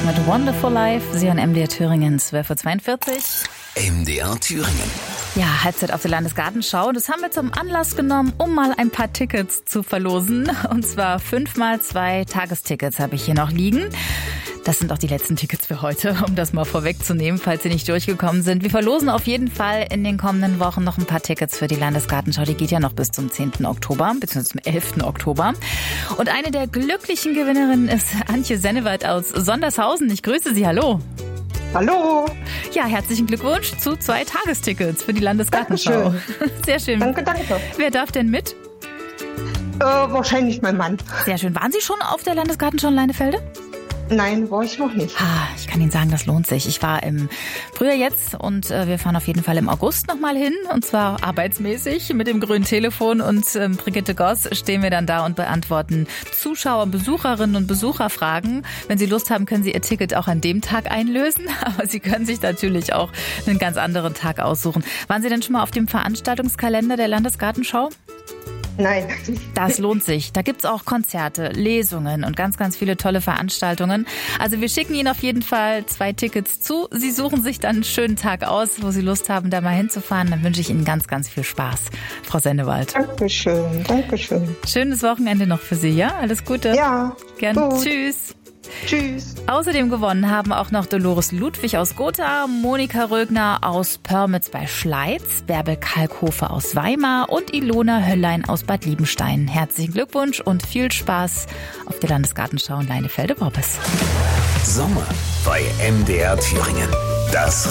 mit Wonderful Life. Sie hören MDR Thüringen, 12.42 Uhr. MDR Thüringen. Ja, Halbzeit auf der Landesgartenschau. Das haben wir zum Anlass genommen, um mal ein paar Tickets zu verlosen. Und zwar 5x2 Tagestickets habe ich hier noch liegen. Das sind auch die letzten Tickets für heute, um das mal vorwegzunehmen, falls Sie nicht durchgekommen sind. Wir verlosen auf jeden Fall in den kommenden Wochen noch ein paar Tickets für die Landesgartenschau. Die geht ja noch bis zum 10. Oktober, beziehungsweise zum 11. Oktober. Und eine der glücklichen Gewinnerinnen ist Antje Sennewald aus Sondershausen. Ich grüße Sie, hallo. Hallo. Ja, herzlichen Glückwunsch zu 2 Tagestickets für die Landesgartenschau. Dankeschön. Sehr schön. Danke. Wer darf denn mit? Wahrscheinlich mein Mann. Sehr schön. Waren Sie schon auf der Landesgartenschau in Leinefelde? Nein, war ich noch nicht. Ich kann Ihnen sagen, das lohnt sich. Ich war im Frühjahr jetzt und wir fahren auf jeden Fall im August nochmal hin. Und zwar arbeitsmäßig mit dem grünen Telefon. Und Brigitte Goss stehen wir dann da und beantworten Zuschauer, Besucherinnen und Besucherfragen. Wenn Sie Lust haben, können Sie Ihr Ticket auch an dem Tag einlösen. Aber Sie können sich natürlich auch einen ganz anderen Tag aussuchen. Waren Sie denn schon mal auf dem Veranstaltungskalender der Landesgartenschau? Nein. Das lohnt sich. Da gibt's auch Konzerte, Lesungen und ganz, ganz viele tolle Veranstaltungen. Also wir schicken Ihnen auf jeden Fall 2 Tickets zu. Sie suchen sich dann einen schönen Tag aus, wo Sie Lust haben, da mal hinzufahren. Dann wünsche ich Ihnen ganz, ganz viel Spaß, Frau Sennewald. Dankeschön. Schönes Wochenende noch für Sie, ja? Alles Gute. Ja. Gerne. Gut. Tschüss. Tschüss. Außerdem gewonnen haben auch noch Dolores Ludwig aus Gotha, Monika Rögner aus Pörmitz bei Schleiz, Bärbel Kalkhofer aus Weimar und Ilona Höllein aus Bad Liebenstein. Herzlichen Glückwunsch und viel Spaß auf der Landesgartenschau in Leinefelde-Worbis. Sommer bei MDR Thüringen. Das